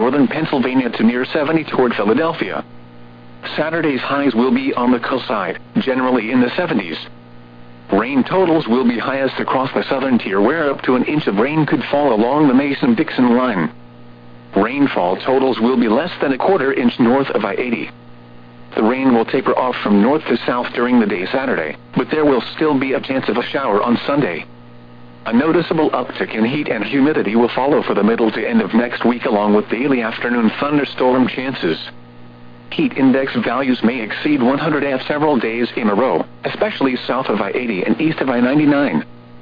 northern Pennsylvania to near 70 toward Philadelphia. Saturday's highs will be on the coast side, generally in the 70s. Rain totals will be highest across the southern tier, where up to an inch of rain could fall along the Mason-Dixon line. Rainfall totals will be less than a quarter inch north of I-80. The rain will taper off from north to south during the day Saturday, but there will still be a chance of a shower on Sunday. A noticeable uptick in heat and humidity will follow for the middle to end of next week, along with daily afternoon thunderstorm chances. Heat index values may exceed 100 several days in a row, especially south of I-80 and east of I-99.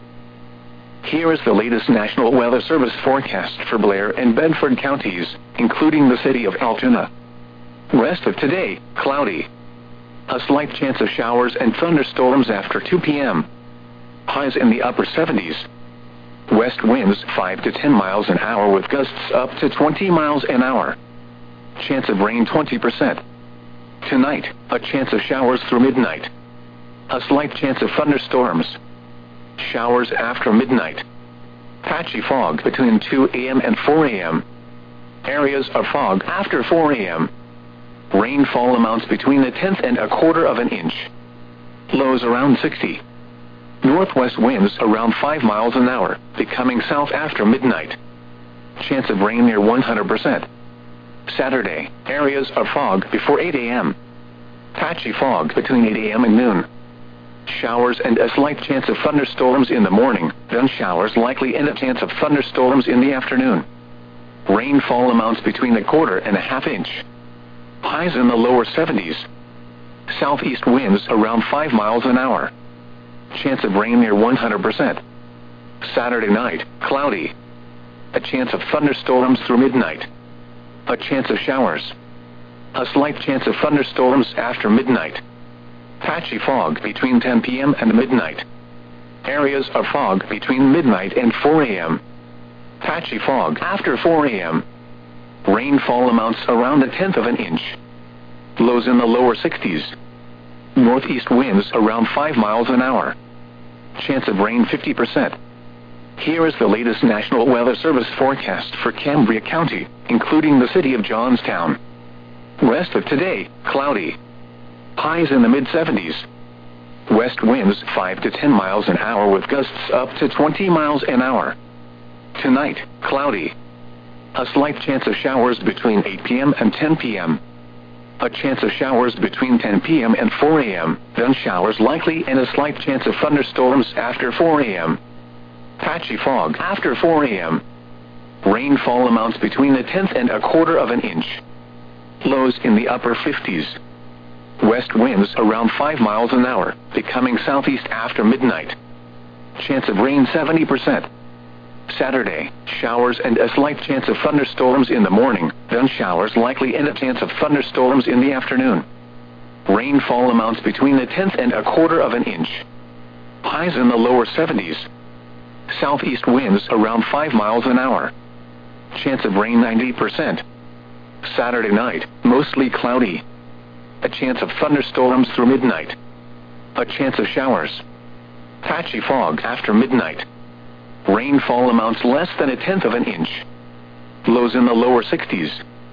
Here is the latest National Weather Service forecast for Blair and Bedford counties, including the city of Altoona. Rest of today, cloudy. A slight chance of showers and thunderstorms after 2 p.m. Highs in the upper 70s. West winds 5 to 10 miles an hour with gusts up to 20 miles an hour. Chance of rain 20%. Tonight, a chance of showers through midnight. A slight chance of thunderstorms. Showers after midnight. Patchy fog between 2 a.m. and 4 a.m. Areas of fog after 4 a.m. Rainfall amounts between a tenth and a quarter of an inch. Lows around 60. Northwest winds around 5 miles an hour, becoming south after midnight. Chance of rain near 100%. Saturday, areas of fog before 8 a.m. Patchy fog between 8 a.m. and noon. Showers and a slight chance of thunderstorms in the morning, then showers likely and a chance of thunderstorms in the afternoon. Rainfall amounts between a quarter and a half inch. Highs in the lower 70s. Southeast winds around 5 miles an hour. Chance of rain near 100%. Saturday night, cloudy. A chance of thunderstorms through midnight. A chance of showers. A slight chance of thunderstorms after midnight. Patchy fog between 10 p.m. and midnight. Areas of fog between midnight and 4 a.m. Patchy fog after 4 a.m. Rainfall amounts around a tenth of an inch. Lows in the lower 60s. Northeast winds around 5 miles an hour. Chance of rain 50%. Here is the latest National Weather Service forecast for Cambria County, including the city of Johnstown. Rest of today, cloudy. Highs in the mid-70s. West winds 5 to 10 miles an hour with gusts up to 20 miles an hour. Tonight, cloudy. A slight chance of showers between 8 p.m. and 10 p.m. A chance of showers between 10 p.m. and 4 a.m., then showers likely and a slight chance of thunderstorms after 4 a.m. Patchy fog after 4 a.m. Rainfall amounts between a tenth and a quarter of an inch. Lows in the upper 50s. West winds around 5 miles an hour, becoming southeast after midnight. Chance of rain 70%. Saturday, showers and a slight chance of thunderstorms in the morning, then showers likely and a chance of thunderstorms in the afternoon. Rainfall amounts between a tenth and a quarter of an inch. Highs in the lower 70s. Southeast winds around 5 miles an hour. Chance of rain 90%. Saturday night, mostly cloudy. A chance of thunderstorms through midnight. A chance of showers. Patchy fog after midnight. Rainfall amounts less than a tenth of an inch. Lows in the lower 60s.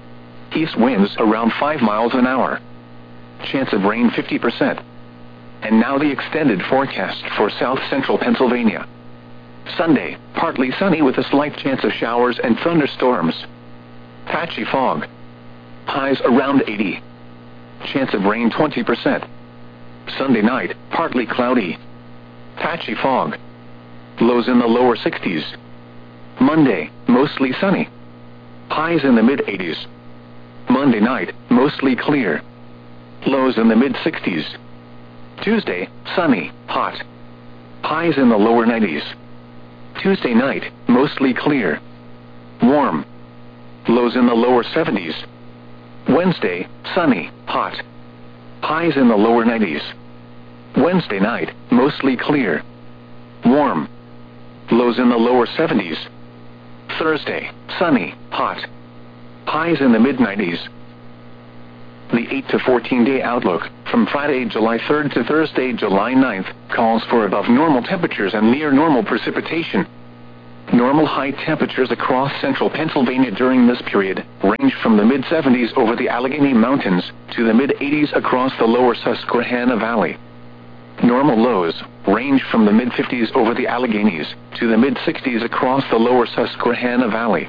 East winds around 5 miles an hour. Chance of rain 50%. And now the extended forecast for south central Pennsylvania. Sunday, partly sunny with a slight chance of showers and thunderstorms. Patchy fog. Highs around 80. Chance of rain 20%. Sunday night, partly cloudy. Patchy fog. Lows in the lower 60s. Monday, mostly sunny. Highs in the mid-80s. Monday night, mostly clear. Lows in the mid-60s. Tuesday, sunny, hot. Highs in the lower 90s. Tuesday night, mostly clear. Warm. Lows in the lower 70s. Wednesday, sunny, hot. Highs in the lower 90s. Wednesday night, mostly clear. Warm. Lows in the lower 70s. Thursday, sunny, hot. Highs in the mid-90s. The 8 to 14-day outlook, from Friday, July 3rd to Thursday, July 9th, calls for above normal temperatures and near normal precipitation. Normal high temperatures across central Pennsylvania during this period range from the mid-70s over the Allegheny Mountains to the mid-80s across the lower Susquehanna Valley. Normal lows range from the mid-50s over the Alleghenies to the mid-60s across the lower Susquehanna Valley.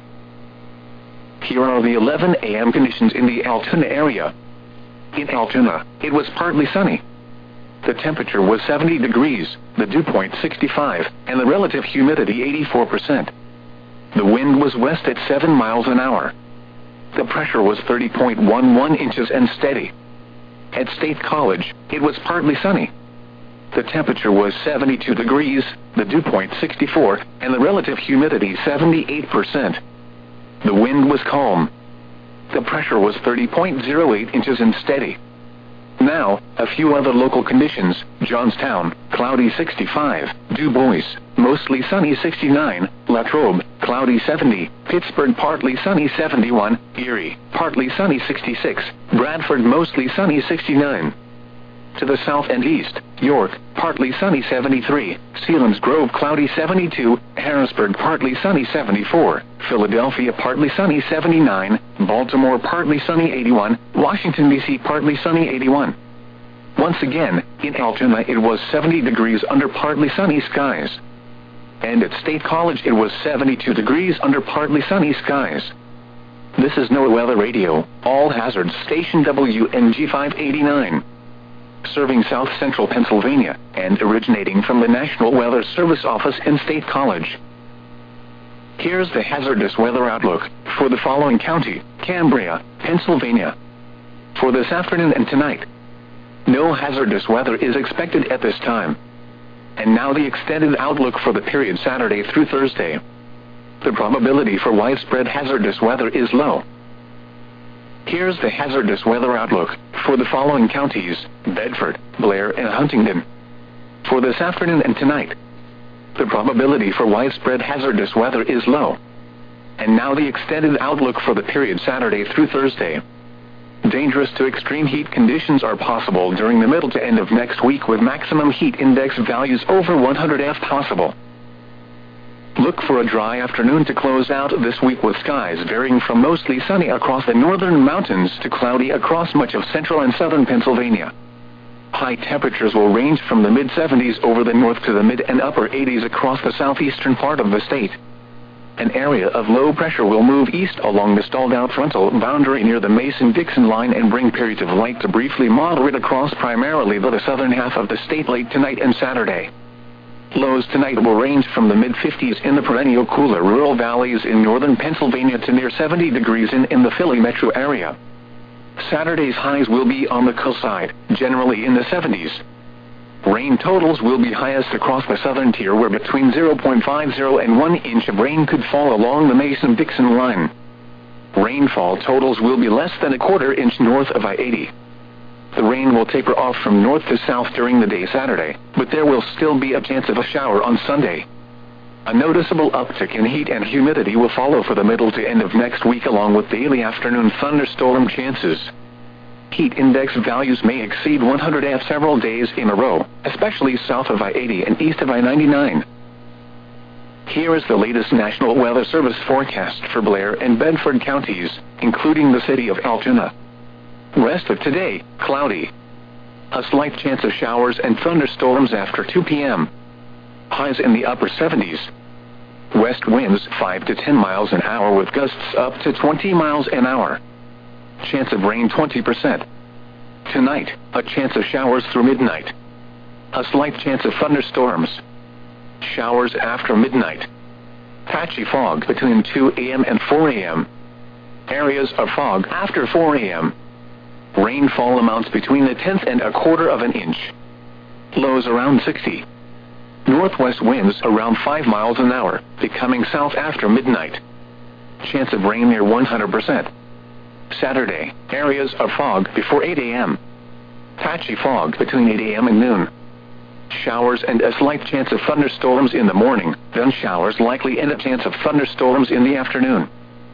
Here are the 11 a.m. conditions in the Altoona area. In Altoona, it was partly sunny. The temperature was 70 degrees, the dew point 65, and the relative humidity 84%. The wind was west at 7 miles an hour. The pressure was 30.11 inches and steady. At State College, it was partly sunny. The temperature was 72 degrees, the dew point 64, and the relative humidity 78%. The wind was calm. The pressure was 30.08 inches and steady. Now, a few other local conditions. Johnstown, cloudy 65, Du Bois, mostly sunny 69, Latrobe, cloudy 70, Pittsburgh partly sunny 71, Erie, partly sunny 66, Bradford mostly sunny 69. To the south and east, York, partly sunny 73, Selinsgrove cloudy 72, Harrisburg partly sunny 74, Philadelphia partly sunny 79, Baltimore partly sunny 81, Washington, D.C. partly sunny 81. Once again, in Altoona it was 70 degrees under partly sunny skies. And at State College it was 72 degrees under partly sunny skies. This is NOAA Weather Radio, all hazards station WNG 589. Serving south central Pennsylvania, and originating from the National Weather Service office in State College. Here's the hazardous weather outlook for the following county: Cambria, Pennsylvania. For this afternoon and tonight, no hazardous weather is expected at this time. And now the extended outlook for the period Saturday through Thursday. The probability for widespread hazardous weather is low. Here's the hazardous weather outlook for the following counties: Bedford, Blair, and Huntingdon. For this afternoon and tonight, the probability for widespread hazardous weather is low. And now the extended outlook for the period Saturday through Thursday. Dangerous to extreme heat conditions are possible during the middle to end of next week, with maximum heat index values over 100 F possible. Look for a dry afternoon to close out this week, with skies varying from mostly sunny across the northern mountains to cloudy across much of central and southern Pennsylvania. High temperatures will range from the mid-70s over the north to the mid and upper 80s across the southeastern part of the state. An area of low pressure will move east along the stalled-out frontal boundary near the Mason-Dixon line and bring periods of light to briefly moderate across primarily the southern half of the state late tonight and Saturday. Lows tonight will range from the mid-50s in the perennial cooler rural valleys in northern Pennsylvania to near 70 degrees in the Philly metro area. Saturday's highs will be on the coast side, generally in the 70s. Rain totals will be highest across the southern tier, where between 0.50 and 1 inch of rain could fall along the Mason-Dixon line. Rainfall totals will be less than a quarter inch north of I-80. The rain will taper off from north to south during the day Saturday, but there will still be a chance of a shower on Sunday. A noticeable uptick in heat and humidity will follow for the middle to end of next week, along with daily afternoon thunderstorm chances. Heat index values may exceed 100 F several days in a row, especially south of I-80 and east of I-99. Here is the latest National Weather Service forecast for Blair and Bedford counties, including the city of Altoona. Rest of today, cloudy. A slight chance of showers and thunderstorms after 2 p.m. Highs in the upper 70s. West winds 5 to 10 miles an hour with gusts up to 20 miles an hour. Chance of rain 20%. Tonight, a chance of showers through midnight. A slight chance of thunderstorms. Showers after midnight. Patchy fog between 2 a.m. and 4 a.m. Areas of fog after 4 a.m. Rainfall amounts between a tenth and a quarter of an inch. Lows around 60. Northwest winds around 5 miles an hour, becoming south after midnight. Chance of rain near 100%. Saturday, areas of fog before 8 a.m. Patchy fog between 8 a.m. and noon. Showers and a slight chance of thunderstorms in the morning, then showers likely and a chance of thunderstorms in the afternoon.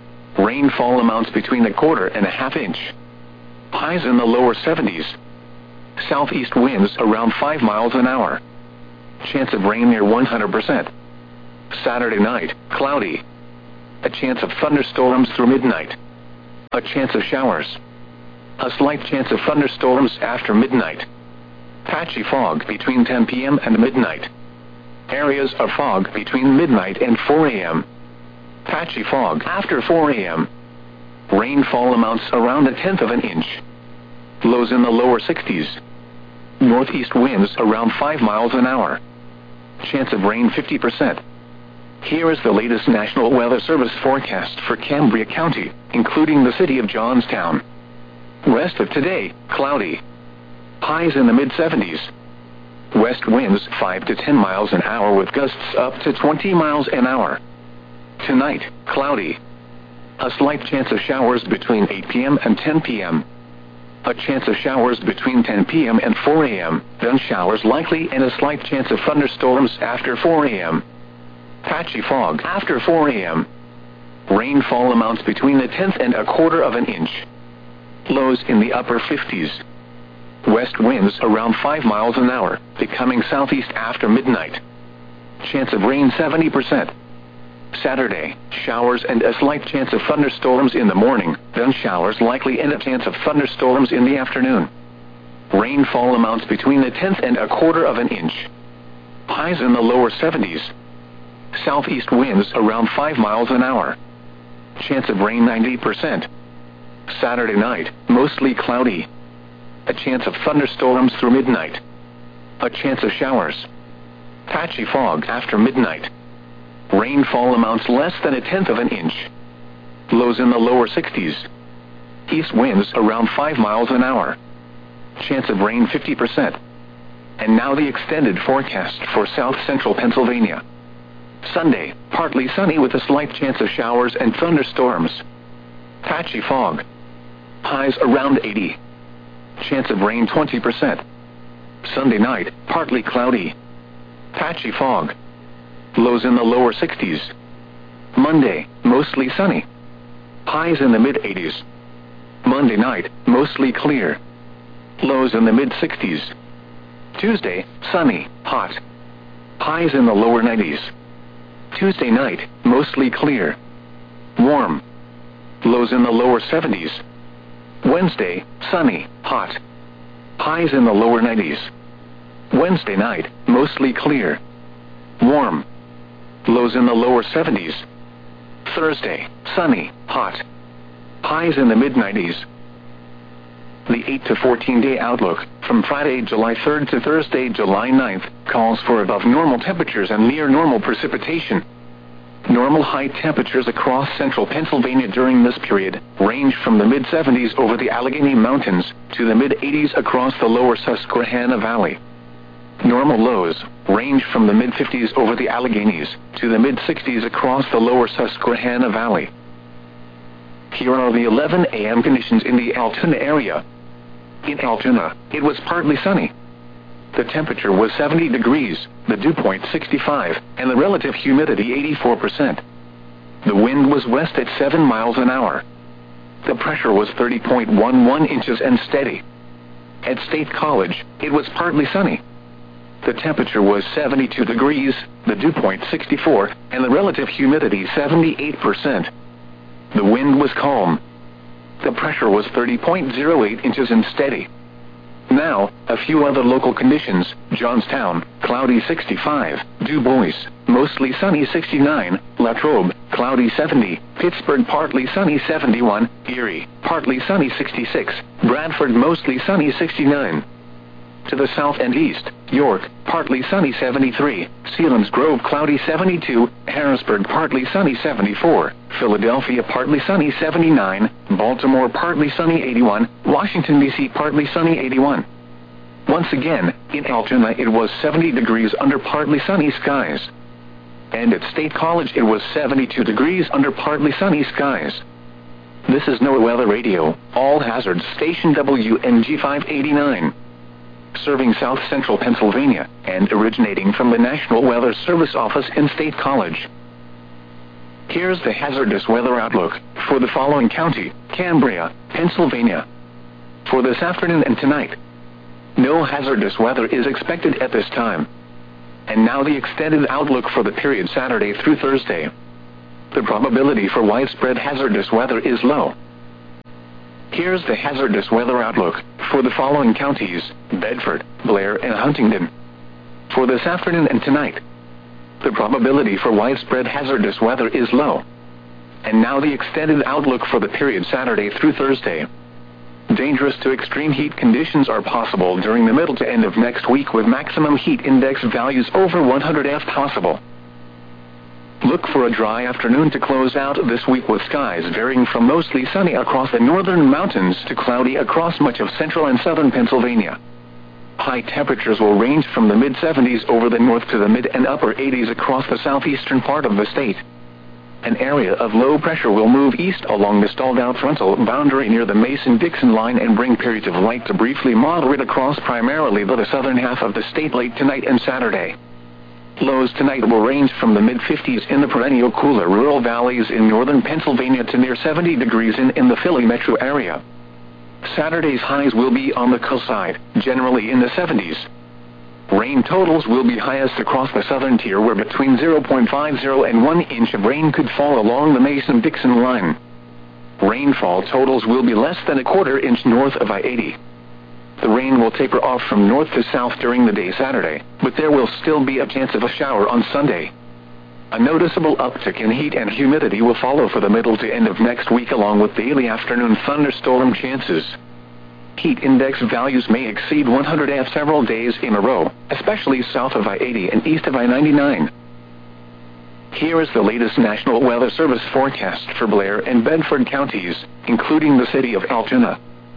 Rainfall amounts between a quarter and a half inch. Highs in the lower 70s. Southeast winds around 5 miles an hour. Chance of rain near 100%. Saturday night, cloudy. A chance of thunderstorms through midnight. A chance of showers. A slight chance of thunderstorms after midnight. Patchy fog between 10 p.m. and midnight. Areas of fog between midnight and 4 a.m. Patchy fog after 4 a.m. Rainfall amounts around 1/10 of an inch. Lows in the lower 60s. Northeast winds around 5 miles an hour. Chance of rain 50%. Here is the latest National Weather Service forecast for Cambria County, including the city of Johnstown. Rest of today, cloudy. Highs in the mid-70s. West winds 5 to 10 miles an hour with gusts up to 20 miles an hour. Tonight, cloudy. A slight chance of showers between 8 p.m. and 10 p.m. A chance of showers between 10 p.m. and 4 a.m., then showers likely and a slight chance of thunderstorms after 4 a.m. Patchy fog after 4 a.m. Rainfall amounts between 1/10 and 1/4 of an inch. Lows in the upper 50s. West winds around 5 miles an hour, becoming southeast after midnight. Chance of rain 70%. Saturday, showers and a slight chance of thunderstorms in the morning, then showers likely and a chance of thunderstorms in the afternoon. Rainfall amounts between 1/10 and 1/4 of an inch. Highs in the lower 70s. Southeast winds around 5 miles an hour. Chance of rain 90%. Saturday night, mostly cloudy. A chance of thunderstorms through midnight. A chance of showers. Patchy fog after midnight. Rainfall amounts less than 1/10 of an inch. Lows in the lower 60s. East winds around 5 miles an hour. Chance of rain 50%. And now the extended forecast for south central Pennsylvania. Sunday, partly sunny with a slight chance of showers and thunderstorms. Patchy fog. Highs around 80. Chance of rain 20%. Sunday night, partly cloudy. Patchy fog. Lows in the lower 60s. Monday, mostly sunny. Highs in the mid-80s. Monday night, mostly clear. Lows in the mid-60s. Tuesday, sunny, hot. Highs in the lower 90s. Tuesday night, mostly clear. Warm. Lows in the lower 70s. Wednesday, sunny, hot. Highs in the lower 90s. Wednesday night, mostly clear. Warm. Lows in the lower 70s. Thursday, sunny, hot. Highs in the mid-90s. The 8 to 14-day outlook, from Friday, July 3rd to Thursday, July 9th, calls for above normal temperatures and near normal precipitation. Normal high temperatures across central Pennsylvania during this period range from the mid-70s over the Allegheny Mountains to the mid-80s across the lower Susquehanna Valley. Normal lows range from the mid-50s over the Alleghenies to the mid-60s across the lower Susquehanna Valley. Here are the 11 a.m. conditions in the Altoona area. In Altoona, it was partly sunny. The temperature was 70 degrees, the dew point 65, and the relative humidity 84%. The wind was west at 7 miles an hour. The pressure was 30.11 inches and steady. At State College, it was partly sunny. The temperature was 72 degrees, the dew point 64, and the relative humidity 78%. The wind was calm. The pressure was 30.08 inches and steady. Now, a few other local conditions. Johnstown, cloudy 65, Du Bois, mostly sunny 69, Latrobe, cloudy 70, Pittsburgh partly sunny 71, Erie, partly sunny 66, Bradford mostly sunny 69. To the south and east, York, partly sunny 73, Selinsgrove cloudy 72, Harrisburg partly sunny 74, Philadelphia partly sunny 79, Baltimore partly sunny 81, Washington, D.C. partly sunny 81. Once again, in Altoona it was 70 degrees under partly sunny skies. And at State College it was 72 degrees under partly sunny skies. This is NOAA Weather Radio, all hazards station WNG 589. Serving south central Pennsylvania, and originating from the National Weather Service office in State College. Here's the hazardous weather outlook for the following county: Cambria, Pennsylvania. For this afternoon and tonight, no hazardous weather is expected at this time. And now the extended outlook for the period Saturday through Thursday. The probability for widespread hazardous weather is low. Here's the hazardous weather outlook for the following counties: Bedford, Blair, and Huntingdon. For this afternoon and tonight, the probability for widespread hazardous weather is low. And now the extended outlook for the period Saturday through Thursday. Dangerous to extreme heat conditions are possible during the middle to end of next week, with maximum heat index values over 100 F possible. Look for a dry afternoon to close out this week, with skies varying from mostly sunny across the northern mountains to cloudy across much of central and southern Pennsylvania. High temperatures will range from the mid-70s over the north to the mid and upper 80s across the southeastern part of the state. An area of low pressure will move east along the stalled-out frontal boundary near the Mason-Dixon line and bring periods of light to briefly moderate across primarily the southern half of the state late tonight and Saturday. Lows tonight will range from the mid-50s in the perennial cooler rural valleys in northern Pennsylvania to near 70 degrees in the Philly metro area. Saturday's highs will be on the coast side, generally in the 70s. Rain totals will be highest across the southern tier, where between 0.50 and 1 inch of rain could fall along the Mason-Dixon line. Rainfall totals will be less than a quarter inch north of I-80. The rain will taper off from north to south during the day Saturday, but there will still be a chance of a shower on Sunday. A noticeable uptick in heat and humidity will follow for the middle to end of next week, along with daily afternoon thunderstorm chances. Heat index values may exceed 100 F several days in a row, especially south of I-80 and east of I-99. Here is the latest National Weather Service forecast for Blair and Bedford counties, including the city of Altoona.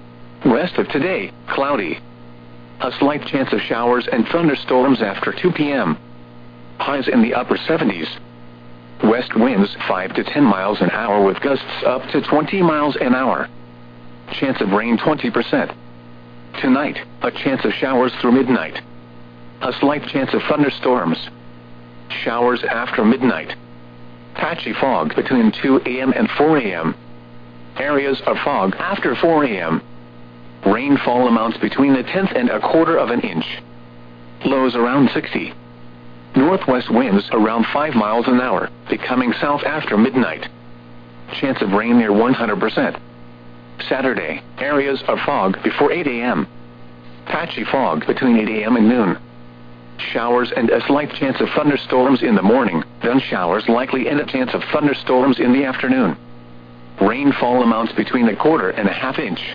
Rest of today, cloudy. A slight chance of showers and thunderstorms after 2 p.m. Highs in the upper 70s. West winds 5 to 10 miles an hour with gusts up to 20 miles an hour. Chance of rain 20%. Tonight, a chance of showers through midnight. A slight chance of thunderstorms. Showers after midnight. Patchy fog between 2 a.m. and 4 a.m. Areas of fog after 4 a.m. Rainfall amounts between a tenth and a quarter of an inch. Lows around 60. Northwest winds around 5 miles an hour, becoming south after midnight. Chance of rain near 100%. Saturday, areas of fog before 8 a.m. Patchy fog between 8 a.m. and noon. Showers and a slight chance of thunderstorms in the morning, then showers likely and a chance of thunderstorms in the afternoon. Rainfall amounts between a quarter and a half inch.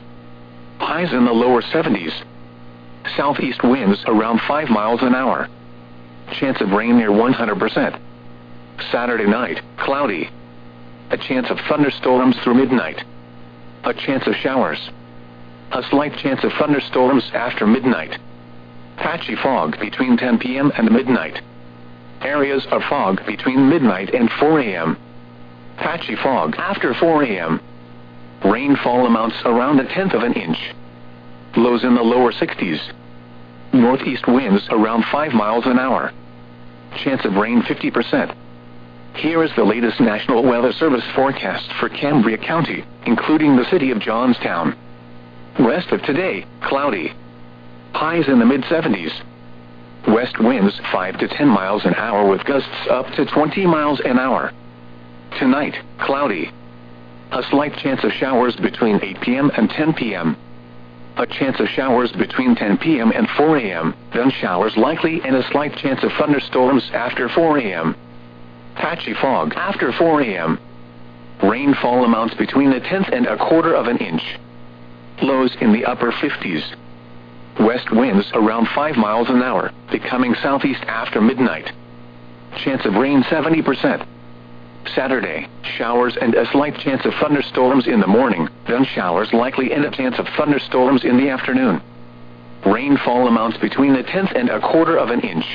Highs in the lower 70s. Southeast winds around 5 miles an hour. Chance of rain near 100%. Saturday night, cloudy. A chance of thunderstorms through midnight. A chance of showers. A slight chance of thunderstorms after midnight. Patchy fog between 10 p.m. and midnight. Areas of fog between midnight and 4 a.m. Patchy fog after 4 a.m. Rainfall amounts around a tenth of an inch. Lows in the lower 60s. Northeast winds around 5 miles an hour. Chance of rain 50%. Here is the latest National Weather Service forecast for Cambria County, including the city of Johnstown. Rest of today, cloudy. Highs in the mid-70s. West winds 5 to 10 miles an hour with gusts up to 20 miles an hour. Tonight, cloudy. A slight chance of showers between 8 p.m. and 10 p.m. A chance of showers between 10 p.m. and 4 a.m., then showers likely and a slight chance of thunderstorms after 4 a.m. Patchy fog after 4 a.m. Rainfall amounts between a tenth and a quarter of an inch. Lows in the upper 50s. West winds around 5 miles an hour, becoming southeast after midnight. Chance of rain 70%. Saturday, showers and a slight chance of thunderstorms in the morning, then showers likely and a chance of thunderstorms in the afternoon. Rainfall amounts between a tenth and a quarter of an inch.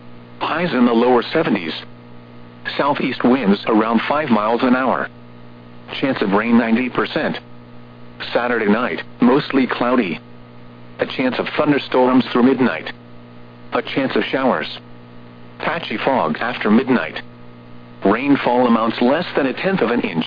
Highs in the lower 70s. Southeast winds around 5 miles an hour. Chance of rain 90%. Saturday night, mostly cloudy. A chance of thunderstorms through midnight. A chance of showers. Patchy fog after midnight. Rainfall amounts less than a tenth of an inch.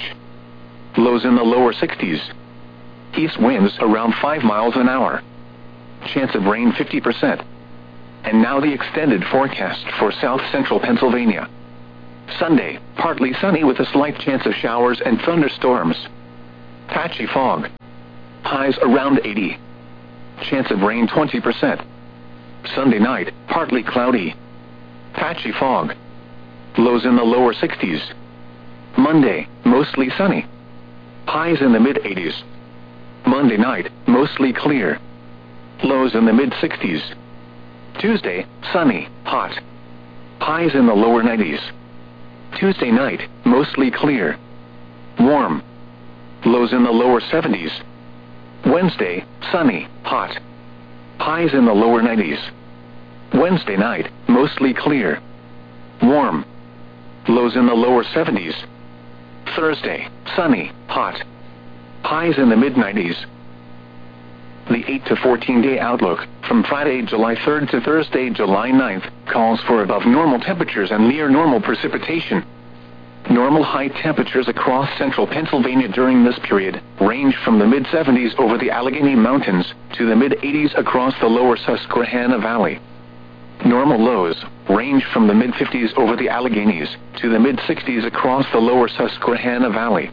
Lows in the lower 60s. East winds around 5 miles an hour. Chance of rain 50%. And now the extended forecast for south central Pennsylvania. Sunday, partly sunny with a slight chance of showers and thunderstorms. Patchy fog. Highs around 80. Chance of rain 20%. Sunday night, partly cloudy. Patchy fog. Lows in the lower 60s. Monday, mostly sunny. Highs in the mid-80s. Monday night, mostly clear. Lows in the mid-60s. Tuesday, sunny, hot. Highs in the lower 90s. Tuesday night, mostly clear. Warm. Lows in the lower 70s. Wednesday, sunny, hot. Highs in the lower 90s. Wednesday night, mostly clear. Warm. Lows in the lower 70s. Thursday, sunny, hot. Highs in the mid-90s. The 8 to 14-day outlook, from Friday, July 3rd to Thursday, July 9th, calls for above normal temperatures and near normal precipitation. Normal high temperatures across central Pennsylvania during this period range from the mid-70s over the Allegheny Mountains to the mid-80s across the lower Susquehanna Valley. Normal lows range from the mid-50s over the Alleghenies to the mid-60s across the lower Susquehanna Valley.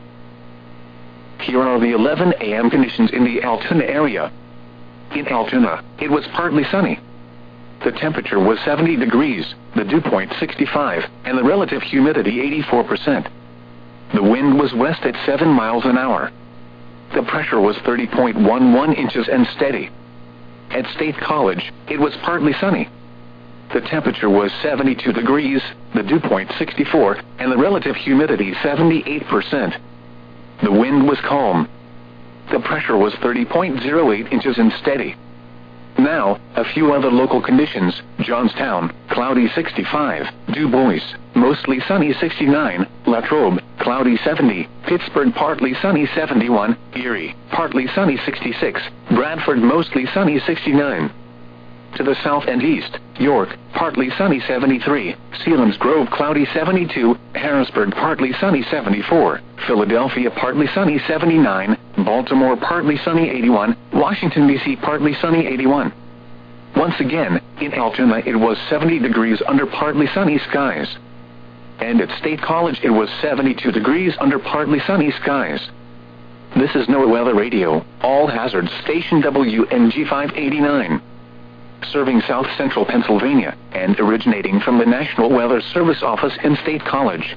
Here are the 11 a.m. conditions in the Altoona area. In Altoona, it was partly sunny. The temperature was 70 degrees, the dew point 65, and the relative humidity 84%. The wind was west at 7 miles an hour. The pressure was 30.11 inches and steady. At State College, it was partly sunny. The temperature was 72 degrees, the dew point 64, and the relative humidity 78%. The wind was calm. The pressure was 30.08 inches and steady. Now, a few other local conditions. Johnstown, cloudy 65, Du Bois, mostly sunny 69, Latrobe, cloudy 70, Pittsburgh partly sunny 71, Erie, partly sunny 66, Bradford mostly sunny 69. To the south and east, York, partly sunny 73, Selinsgrove cloudy 72, Harrisburg partly sunny 74, Philadelphia partly sunny 79, Baltimore partly sunny 81, Washington, D.C. partly sunny 81. Once again, in Altoona it was 70 degrees under partly sunny skies. And at State College it was 72 degrees under partly sunny skies. This is NOAA Weather Radio, All Hazards Station WNG 589. Serving south central Pennsylvania, and originating from the National Weather Service office in State College.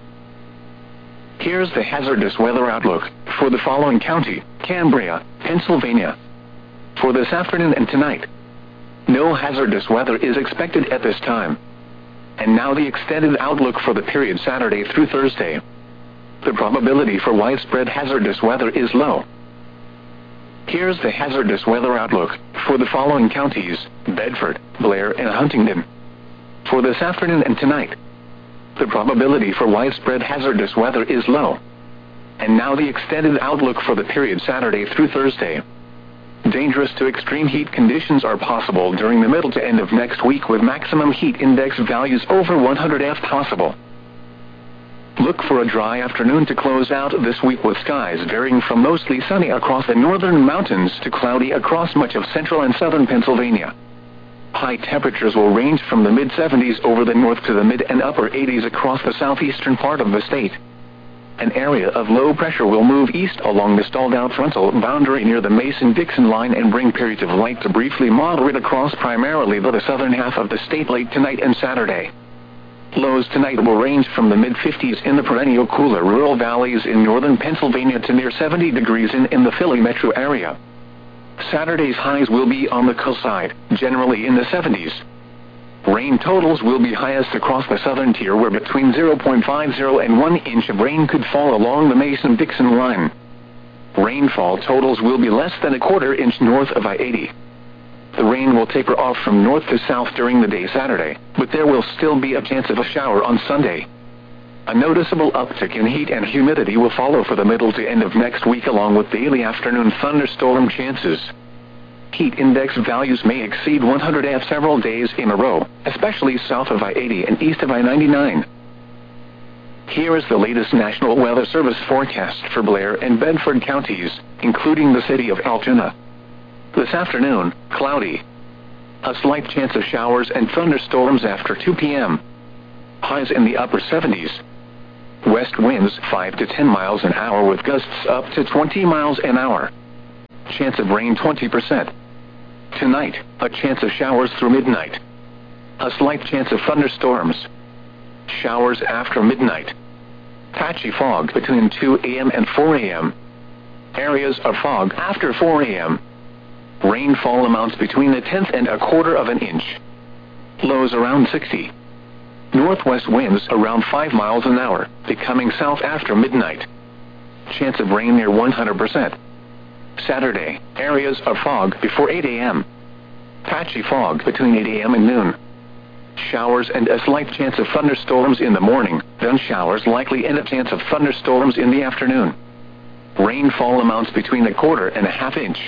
Here's the hazardous weather outlook for the following county: Cambria, Pennsylvania. For this afternoon and tonight, no hazardous weather is expected at this time. And now the extended outlook for the period Saturday through Thursday. The probability for widespread hazardous weather is low. Here's the hazardous weather outlook for the following counties: Bedford, Blair, and Huntingdon. For this afternoon and tonight, the probability for widespread hazardous weather is low. And now the extended outlook for the period Saturday through Thursday. Dangerous to extreme heat conditions are possible during the middle to end of next week, with maximum heat index values over 100 F possible. Look for a dry afternoon to close out this week, with skies varying from mostly sunny across the northern mountains to cloudy across much of central and southern Pennsylvania. High temperatures will range from the mid-70s over the north to the mid and upper 80s across the southeastern part of the state. An area of low pressure will move east along the stalled-out frontal boundary near the Mason-Dixon line and bring periods of light to briefly moderate across primarily the southern half of the state late tonight and Saturday. Lows tonight will range from the mid-50s in the perennial cooler rural valleys in northern Pennsylvania to near 70 degrees in the Philly metro area. Saturday's highs will be on the cool side, generally in the 70s. Rain totals will be highest across the southern tier, where between 0.50 and 1 inch of rain could fall along the Mason-Dixon line. Rainfall totals will be less than a quarter inch north of I-80. The rain will taper off from north to south during the day Saturday, but there will still be a chance of a shower on Sunday. A noticeable uptick in heat and humidity will follow for the middle to end of next week, along with daily afternoon thunderstorm chances. Heat index values may exceed 100 F several days in a row, especially south of I-80 and east of I-99. Here is the latest National Weather Service forecast for Blair and Bedford counties, including the city of Altoona. This afternoon, cloudy. A slight chance of showers and thunderstorms after 2 p.m. Highs in the upper 70s. West winds 5 to 10 miles an hour with gusts up to 20 miles an hour. Chance of rain 20%. Tonight, a chance of showers through midnight. A slight chance of thunderstorms. Showers after midnight. Patchy fog between 2 a.m. and 4 a.m. Areas of fog after 4 a.m. Rainfall amounts between a tenth and a quarter of an inch. Lows around 60. Northwest winds around 5 miles an hour, becoming south after midnight. Chance of rain near 100%. Saturday, areas of fog before 8 a.m. Patchy fog between 8 a.m. and noon. Showers and a slight chance of thunderstorms in the morning, then showers likely and a chance of thunderstorms in the afternoon. Rainfall amounts between a quarter and a half inch.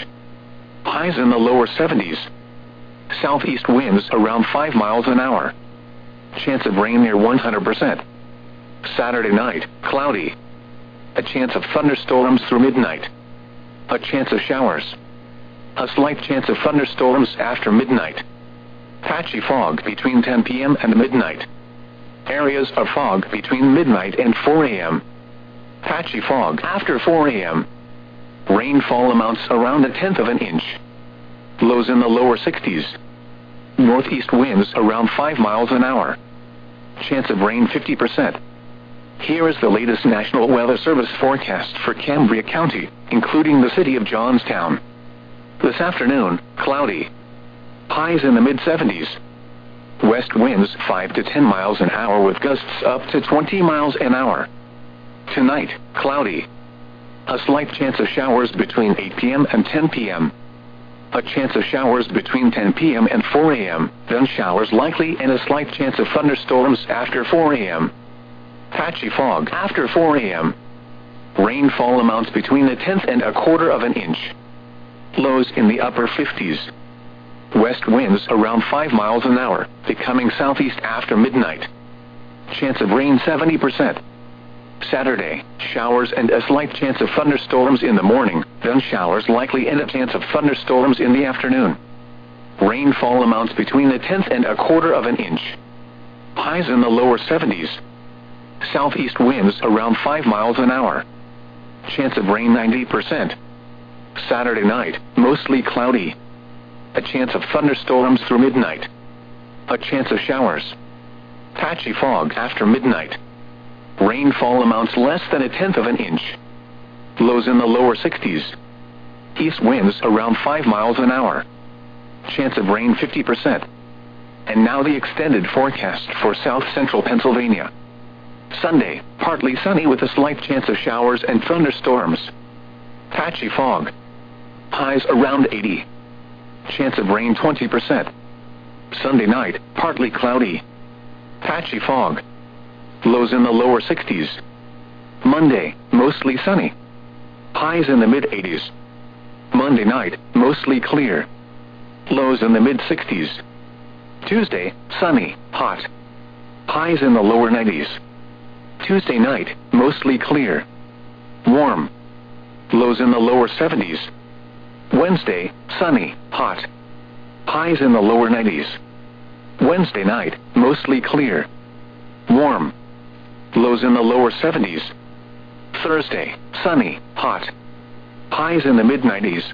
Highs in the lower 70s. Southeast winds around 5 miles an hour. Chance of rain near 100%. Saturday night, cloudy. A chance of thunderstorms through midnight. A chance of showers. A slight chance of thunderstorms after midnight. Patchy fog between 10 p.m. and midnight. Areas of fog between midnight and 4 a.m. Patchy fog after 4 a.m. Rainfall amounts around a tenth of an inch. Lows in the lower 60s. Northeast winds around 5 miles an hour. Chance of rain 50%. Here is the latest National Weather Service forecast for Cambria County, including the city of Johnstown. This afternoon, cloudy. Highs in the mid-70s. West winds 5 to 10 miles an hour with gusts up to 20 miles an hour. Tonight, cloudy. A slight chance of showers between 8 p.m. and 10 p.m. A chance of showers between 10 p.m. and 4 a.m., then showers likely and a slight chance of thunderstorms after 4 a.m. Patchy fog after 4 a.m. Rainfall amounts between a tenth and a quarter of an inch. Lows in the upper 50s. West winds around 5 miles an hour, becoming southeast after midnight. Chance of rain 70%. Saturday, showers and a slight chance of thunderstorms in the morning, then showers likely and a chance of thunderstorms in the afternoon. Rainfall amounts between a tenth and a quarter of an inch. Highs in the lower 70s. Southeast winds around 5 miles an hour. Chance of rain 90%. Saturday night, mostly cloudy. A chance of thunderstorms through midnight. A chance of showers. Patchy fog after midnight. Rainfall amounts less than a tenth of an inch. Lows in the lower 60s. East winds around 5 miles an hour. Chance of rain 50%. And now the extended forecast for south central Pennsylvania. Sunday, partly sunny with a slight chance of showers and thunderstorms. Patchy fog. Highs around 80. Chance of rain 20%. Sunday night, partly cloudy. Patchy fog. Lows in the lower 60s. Monday, mostly sunny. Highs in the mid-80s. Monday night, mostly clear. Lows in the mid-60s. Tuesday, sunny, hot. Highs in the lower 90s. Tuesday night, mostly clear. Warm. Lows in the lower 70s. Wednesday, sunny, hot. Highs in the lower 90s. Wednesday night, mostly clear. Warm. Lows in the lower 70s. Thursday, sunny, hot. Highs in the mid-90s.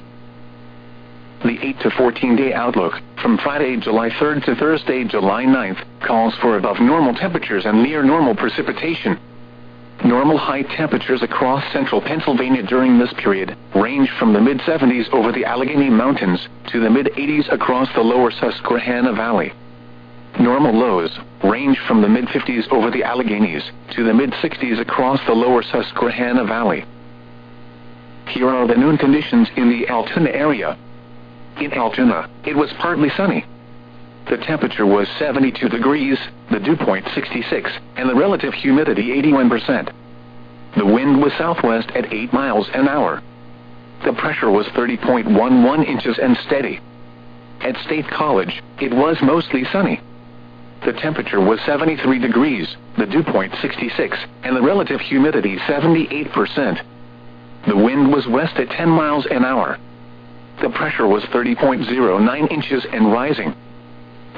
The 8 to 14-day outlook, from Friday, July 3rd to Thursday, July 9th, calls for above normal temperatures and near normal precipitation. Normal high temperatures across central Pennsylvania during this period range from the mid-70s over the Allegheny Mountains to the mid-80s across the lower Susquehanna Valley. Normal lows range from the mid-50s over the Alleghenies to the mid-60s across the lower Susquehanna Valley. Here are the noon conditions in the Altoona area. In Altoona, it was partly sunny. The temperature was 72 degrees, the dew point 66, and the relative humidity 81%. The wind was southwest at 8 miles an hour. The pressure was 30.11 inches and steady. At State College, it was mostly sunny. The temperature was 73 degrees, the dew point 66, and the relative humidity 78%. The wind was west at 10 miles an hour. The pressure was 30.09 inches and rising.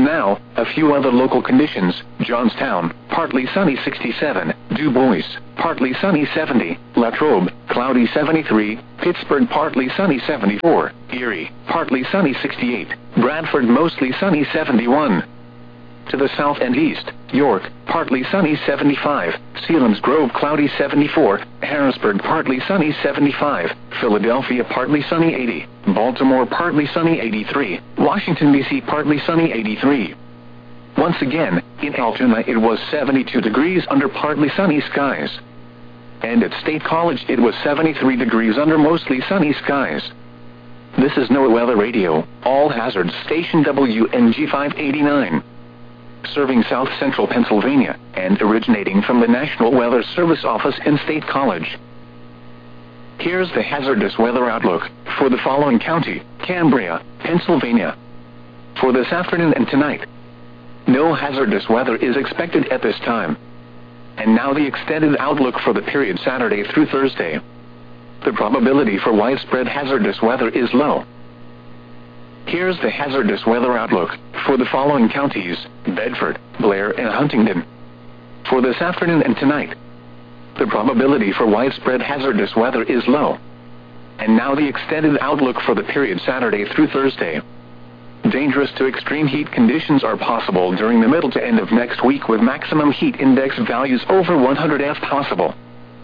Now, a few other local conditions: Johnstown, partly sunny 67, Du Bois, partly sunny 70, Latrobe, cloudy 73, Pittsburgh partly sunny 74, Erie, partly sunny 68, Bradford mostly sunny 71. To the south and east, York, partly sunny 75, Selinsgrove cloudy 74, Harrisburg partly sunny 75, Philadelphia partly sunny 80, Baltimore partly sunny 83, Washington, D.C. partly sunny 83. Once again, in Altoona it was 72 degrees under partly sunny skies. And at State College it was 73 degrees under mostly sunny skies. This is NOAA Weather Radio, All Hazards Station WNG 589. Serving South Central Pennsylvania, and originating from the National Weather Service office in State College. Here's the hazardous weather outlook for the following county: Cambria, Pennsylvania. For this afternoon and tonight, no hazardous weather is expected at this time. And now the extended outlook for the period Saturday through Thursday. The probability for widespread hazardous weather is low. Here's the hazardous weather outlook for the following counties: Bedford, Blair, and Huntingdon. For this afternoon and tonight, the probability for widespread hazardous weather is low. And now the extended outlook for the period Saturday through Thursday. Dangerous to extreme heat conditions are possible during the middle to end of next week, with maximum heat index values over 100 F possible.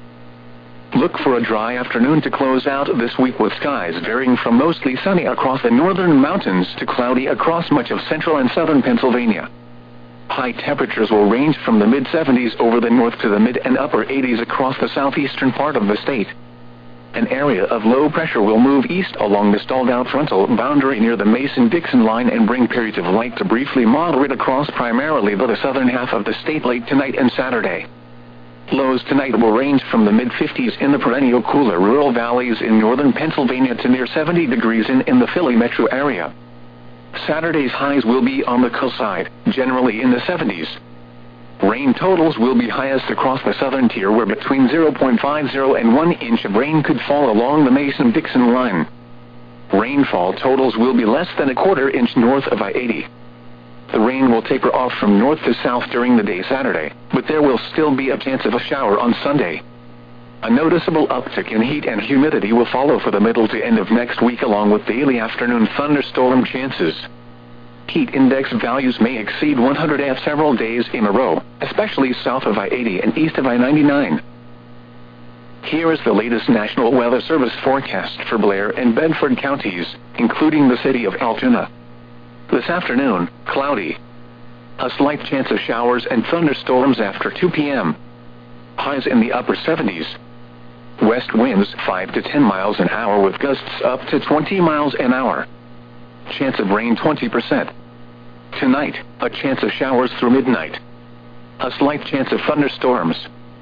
Look for a dry afternoon to close out this week, with skies varying from mostly sunny across the northern mountains to cloudy across much of central and southern Pennsylvania. High temperatures will range from the mid-70s over the north to the mid and upper 80s across the southeastern part of the state. An area of low pressure will move east along the stalled-out frontal boundary near the Mason-Dixon line and bring periods of light to briefly moderate across primarily the southern half of the state late tonight and Saturday. Lows tonight will range from the mid-50s in the perennial cooler rural valleys in northern Pennsylvania to near 70 degrees in the Philly metro area. Saturday's highs will be on the cool side, generally in the 70s. Rain totals will be highest across the southern tier, where between 0.50 and 1 inch of rain could fall along the Mason-Dixon line. Rainfall totals will be less than a quarter inch north of I-80. The rain will taper off from north to south during the day Saturday, but there will still be a chance of a shower on Sunday. A noticeable uptick in heat and humidity will follow for the middle to end of next week, along with daily afternoon thunderstorm chances. Heat index values may exceed 100 F several days in a row, especially south of I-80 and east of I-99. Here is the latest National Weather Service forecast for Blair and Bedford counties, including the city of Altoona. This afternoon, cloudy. A slight chance of showers and thunderstorms after 2 p.m. Highs in the upper 70s. West winds 5 to 10 miles an hour with gusts up to 20 miles an hour. Chance of rain 20%. Tonight, a chance of showers through midnight. A slight chance of thunderstorms.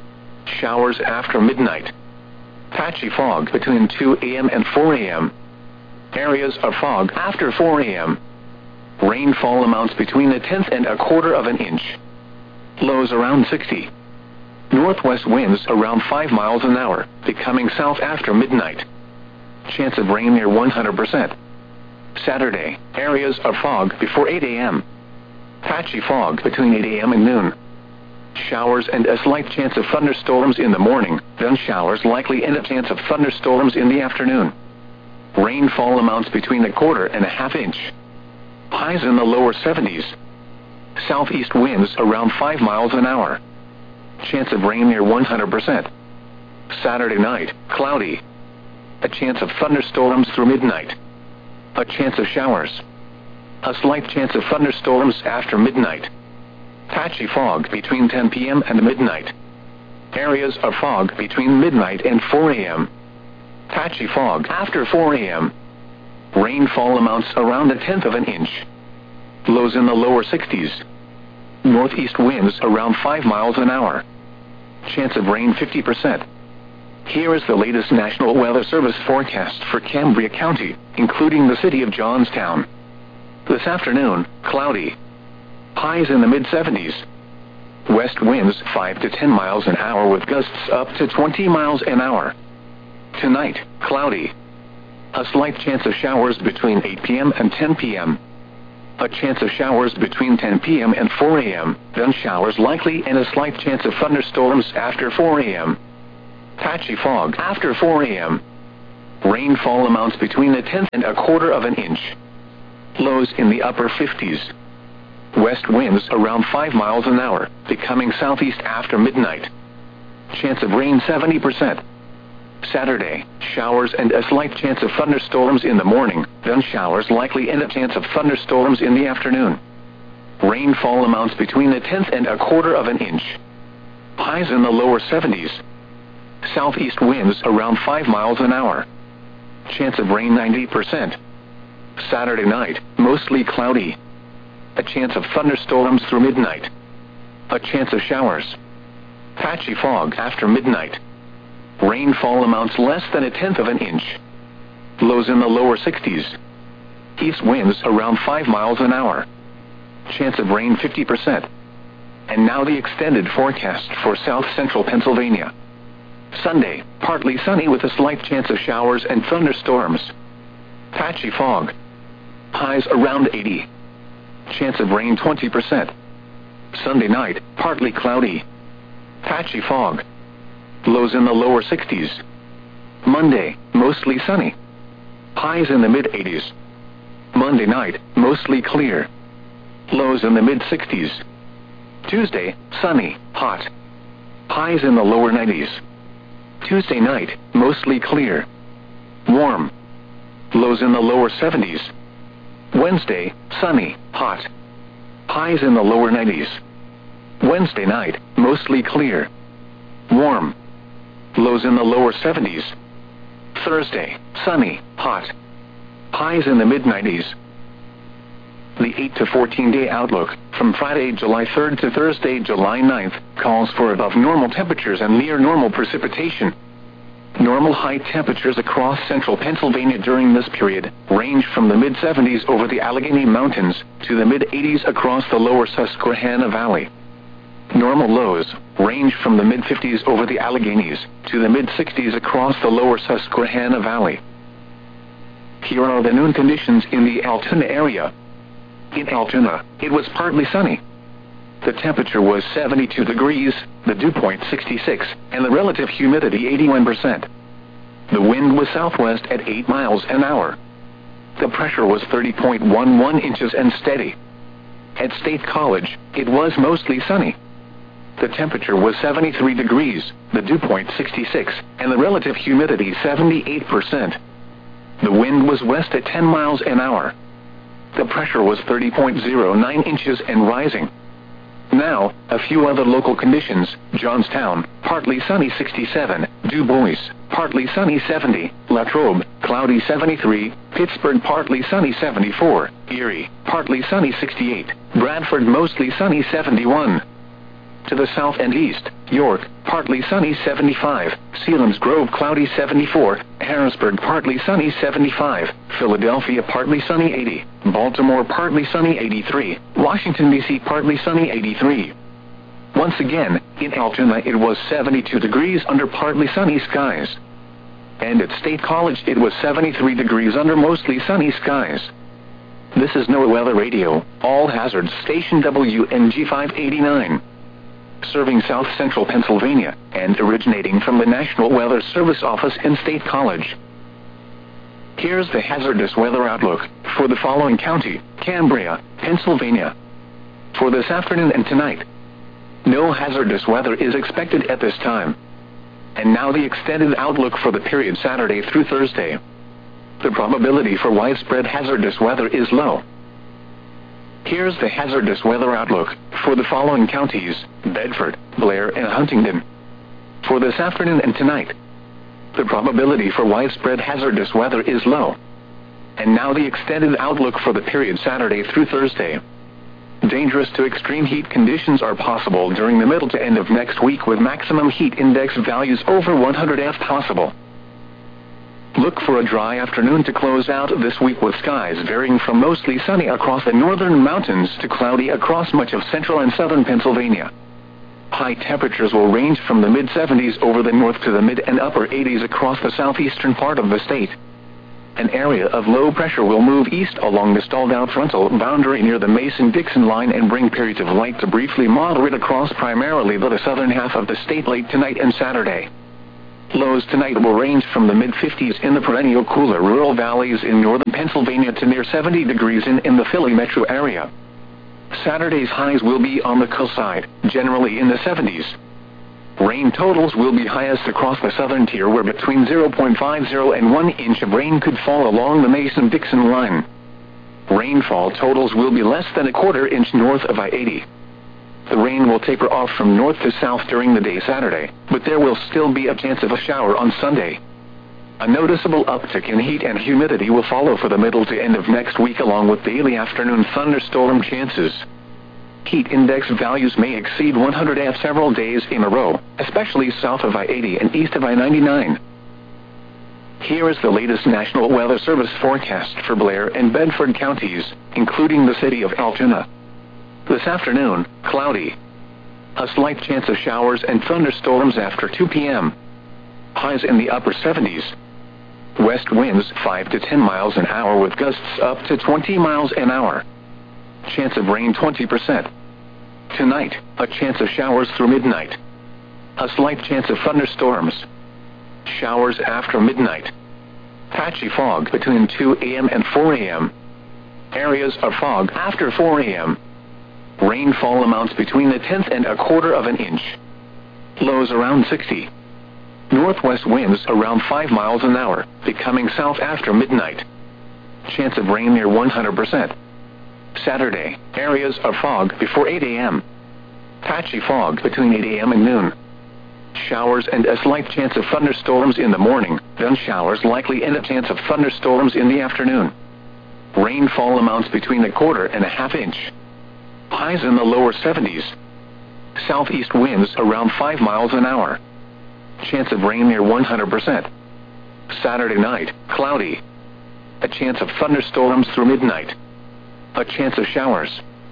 Showers after midnight. Patchy fog between 2 a.m. and 4 a.m. Areas of fog after 4 a.m. Rainfall amounts between a tenth and a quarter of an inch. Lows around 60. Northwest winds around 5 miles an hour, becoming south after midnight. Chance of rain near 100%. Saturday, areas of fog before 8 a.m. Patchy fog between 8 a.m. and noon. Showers and a slight chance of thunderstorms in the morning, then showers likely and a chance of thunderstorms in the afternoon. Rainfall amounts between a quarter and a half inch. Highs in the lower 70s. Southeast winds around 5 miles an hour. Chance of rain near 100%. Saturday night, cloudy. A chance of thunderstorms through midnight. A chance of showers. A slight chance of thunderstorms after midnight. Patchy fog between 10 p.m. and midnight. Areas of fog between midnight and 4 a.m. Patchy fog after 4 a.m. Rainfall amounts around a tenth of an inch. Lows in the lower 60s. Northeast winds around 5 miles an hour. Chance of rain 50%. Here is the latest National Weather Service forecast for Cambria County, including the city of Johnstown. This afternoon, cloudy. Highs in the mid-70s. West winds 5 to 10 miles an hour with gusts up to 20 miles an hour. Tonight, cloudy. A slight chance of showers between 8 p.m. and 10 p.m. A chance of showers between 10 p.m. and 4 a.m., then showers likely and a slight chance of thunderstorms after 4 a.m. Patchy fog after 4 a.m. Rainfall amounts between a tenth and a quarter of an inch. Lows in the upper 50s. West winds around 5 miles an hour, becoming southeast after midnight. Chance of rain 70%. Saturday, showers and a slight chance of thunderstorms in the morning, then showers likely and a chance of thunderstorms in the afternoon. Rainfall amounts between a tenth and a quarter of an inch. Highs in the lower 70s. Southeast winds around 5 miles an hour. Chance of rain 90%. Saturday night, mostly cloudy. A chance of thunderstorms through midnight. A chance of showers. Patchy fog after midnight. Rainfall amounts less than a tenth of an inch. Lows in the lower 60s. East winds around 5 miles an hour. Chance of rain 50%. And now the extended forecast for south central Pennsylvania. Sunday, partly sunny with a slight chance of showers and thunderstorms. Patchy fog. Highs around 80. Chance of rain 20%. Sunday night, partly cloudy. Patchy fog. Lows in the lower 60s. Monday, mostly sunny. Highs in the mid-80s. Monday night, mostly clear. Lows in the mid-60s. Tuesday, sunny, hot. Highs in the lower 90s. Tuesday night, mostly clear. Warm. Lows in the lower 70s. Wednesday, sunny, hot. Highs in the lower 90s. Wednesday night, mostly clear. Warm. Lows in the lower 70s. Thursday, sunny, hot. Highs in the mid-90s. The 8 to 14-day outlook, from Friday, July 3rd to Thursday, July 9th, calls for above normal temperatures and near normal precipitation. Normal high temperatures across central Pennsylvania during this period range from the mid-70s over the Allegheny Mountains to the mid-80s across the lower Susquehanna Valley. Normal lows range from the mid-50s over the Alleghenies to the mid-60s across the lower Susquehanna Valley. Here are the noon conditions in the Altoona area. In Altoona, it was partly sunny. The temperature was 72 degrees, the dew point 66, and the relative humidity 81%. The wind was southwest at 8 miles an hour. The pressure was 30.11 inches and steady. At State College, it was mostly sunny. The temperature was 73 degrees, the dew point 66, and the relative humidity 78%. The wind was west at 10 miles an hour. The pressure was 30.09 inches and rising. Now, a few other local conditions. Johnstown, partly sunny 67, Du Bois, partly sunny 70, Latrobe, cloudy 73, Pittsburgh, partly sunny 74, Erie, partly sunny 68, Bradford, mostly sunny 71. To the south and east, York, partly sunny 75, Selinsgrove, cloudy 74, Harrisburg, partly sunny 75, Philadelphia, partly sunny 80, Baltimore, partly sunny 83, Washington, D.C., partly sunny 83. Once again, in Altoona it was 72 degrees under partly sunny skies. And at State College it was 73 degrees under mostly sunny skies. This is NOAA Weather Radio, all hazards, station WNG 589. Serving south central Pennsylvania, and originating from the National Weather Service office in State College. Here's the hazardous weather outlook for the following county: Cambria, Pennsylvania. For this afternoon and tonight, no hazardous weather is expected at this time. And now the extended outlook for the period Saturday through Thursday. The probability for widespread hazardous weather is low. Here's the hazardous weather outlook for the following counties: Bedford, Blair, and Huntingdon. For this afternoon and tonight, the probability for widespread hazardous weather is low. And now the extended outlook for the period Saturday through Thursday. Dangerous to extreme heat conditions are possible during the middle to end of next week, with maximum heat index values over 100 F possible. Look for a dry afternoon to close out this week, with skies varying from mostly sunny across the northern mountains to cloudy across much of central and southern Pennsylvania. High temperatures will range from the mid-70s over the north to the mid and upper 80s across the southeastern part of the state. An area of low pressure will move east along the stalled-out frontal boundary near the Mason-Dixon line and bring periods of light to briefly moderate across primarily the southern half of the state late tonight and Saturday. Lows tonight will range from the mid-50s in the perennial cooler rural valleys in northern Pennsylvania to near 70 degrees in the Philly metro area. Saturday's highs will be on the coast side, generally in the 70s. Rain totals will be highest across the southern tier where between 0.50 and 1 inch of rain could fall along the Mason-Dixon line. Rainfall totals will be less than a quarter inch north of I-80. The rain will taper off from north to south during the day Saturday, but there will still be a chance of a shower on Sunday. A noticeable uptick in heat and humidity will follow for the middle to end of next week along with daily afternoon thunderstorm chances. Heat index values may exceed 100 several days in a row, especially south of I-80 and east of I-99. Here is the latest National Weather Service forecast for Blair and Bedford counties, including the city of Altoona. This afternoon, cloudy. A slight chance of showers and thunderstorms after 2 p.m. Highs in the upper 70s. West winds 5 to 10 miles an hour with gusts up to 20 miles an hour. Chance of rain 20%. Tonight, a chance of showers through midnight. A slight chance of thunderstorms. Showers after midnight. Patchy fog between 2 a.m. and 4 a.m. Areas of fog after 4 a.m. Rainfall amounts between a tenth and a quarter of an inch. Lows around 60. Northwest winds around 5 miles an hour, becoming south after midnight. Chance of rain near 100%. Saturday, areas of fog before 8 a.m. Patchy fog between 8 a.m. and noon. Showers and a slight chance of thunderstorms in the morning, then showers likely and a chance of thunderstorms in the afternoon. Rainfall amounts between a quarter and a half inch. Highs in the lower 70s. Southeast winds around 5 miles an hour. Chance of rain near 100%. Saturday night, cloudy. A chance of thunderstorms through midnight. A chance of showers.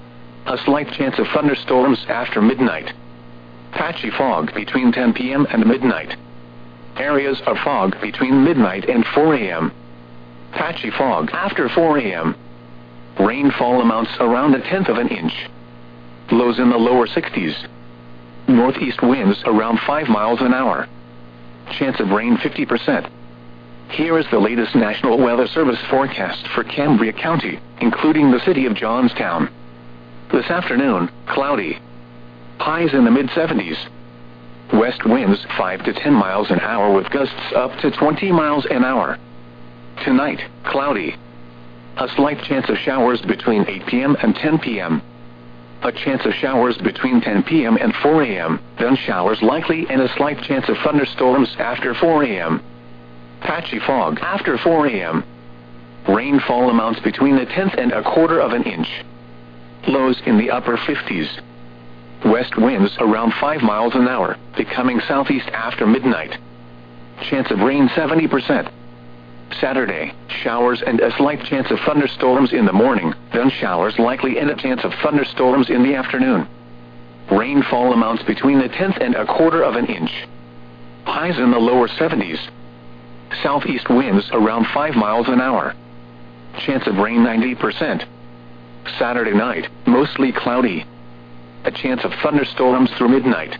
A slight chance of thunderstorms after midnight. Patchy fog between 10 p.m. and midnight. Areas of fog between midnight and 4 a.m. Patchy fog after 4 a.m. Rainfall amounts around a tenth of an inch. Lows in the lower 60s. Northeast winds around 5 miles an hour. Chance of rain 50%. Here is the latest National Weather Service forecast for Cambria County, including the city of Johnstown. This afternoon, cloudy. Highs in the mid-70s. West winds 5 to 10 miles an hour with gusts up to 20 miles an hour. Tonight, cloudy. A slight chance of showers between 8 p.m. and 10 p.m. A chance of showers between 10 p.m. and 4 a.m., then showers likely and a slight chance of thunderstorms after 4 a.m. Patchy fog after 4 a.m. Rainfall amounts between a tenth and a quarter of an inch. Lows in the upper 50s. West winds around 5 miles an hour, becoming southeast after midnight. Chance of rain 70%. Saturday, showers and a slight chance of thunderstorms in the morning, then showers likely and a chance of thunderstorms in the afternoon. Rainfall amounts between a tenth and a quarter of an inch. Highs in the lower 70s. Southeast winds around 5 miles an hour. Chance of rain 90%. Saturday night, mostly cloudy. A chance of thunderstorms through midnight.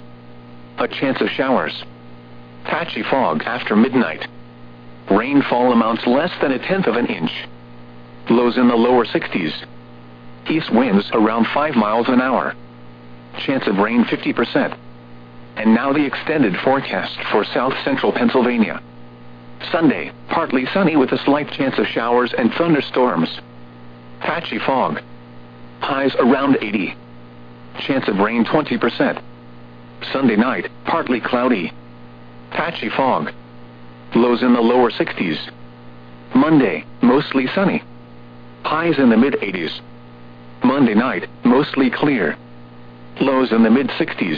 A chance of showers. Patchy fog after midnight. Rainfall amounts less than a tenth of an inch. Lows in the lower 60s. East winds around 5 miles an hour. Chance of rain 50%. And now the extended forecast for south central Pennsylvania. Sunday, partly sunny with a slight chance of showers and thunderstorms. Patchy fog. Highs around 80. Chance of rain 20%. Sunday night, partly cloudy. Patchy fog. Lows in the lower 60s. Monday, mostly sunny. Highs in the mid-80s. Monday night, mostly clear. Lows in the mid-60s.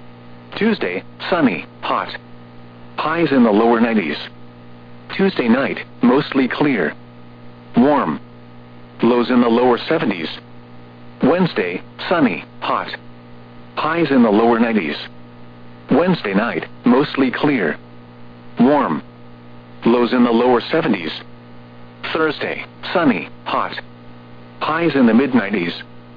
Tuesday, sunny, hot. Highs in the lower 90s. Tuesday night, mostly clear. Warm. Lows in the lower 70s. Wednesday, sunny, hot. Highs in the lower 90s. Wednesday night, mostly clear. Warm. Lows in the lower 70s. Thursday, sunny, hot. Highs in the mid-90s.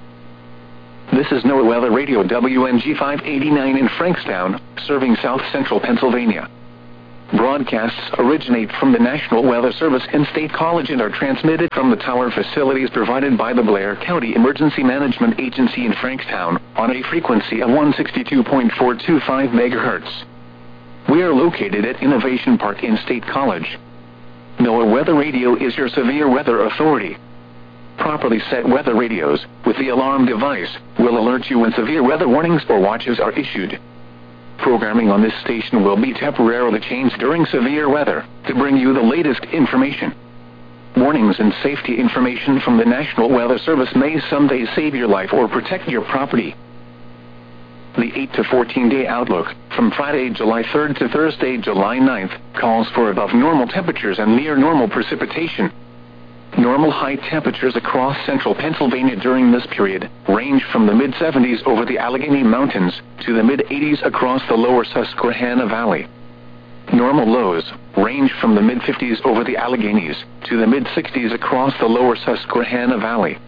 This is NOAA Weather Radio WNG 589 in Frankstown, serving South Central Pennsylvania. Broadcasts originate from the National Weather Service and State College and are transmitted from the tower facilities provided by the Blair County Emergency Management Agency in Frankstown, on a frequency of 162.425 MHz. We are located at Innovation Park in State College. NOAA Weather Radio is your severe weather authority. Properly set weather radios, with the alarm device, will alert you when severe weather warnings or watches are issued. Programming on this station will be temporarily changed during severe weather, to bring you the latest information. Warnings and safety information from the National Weather Service may someday save your life or protect your property. The 8 to 14-day outlook, from Friday, July 3rd to Thursday, July 9th, calls for above normal temperatures and near normal precipitation. Normal high temperatures across central Pennsylvania during this period range from the mid-70s over the Allegheny Mountains to the mid-80s across the lower Susquehanna Valley. Normal lows range from the mid-50s over the Alleghenies to the mid-60s across the lower Susquehanna Valley.